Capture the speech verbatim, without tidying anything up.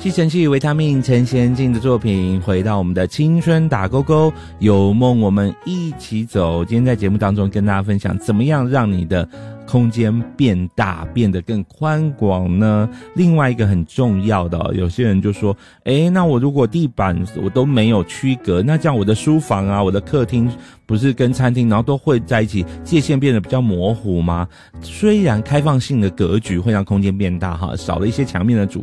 吸尘器维他命陈贤进的作品，回到我们的青春打勾勾，有梦我们一起走。今天在节目当中跟大家分享，怎么样让你的空间变大，变得更宽广呢？另外一个很重要的、哦、有些人就说，诶，那我如果地板我都没有区隔，那这样我的书房啊，我的客厅不是跟餐厅然后都会在一起，界限变得比较模糊吗？虽然开放性的格局会让空间变大哈，少了一些墙面的阻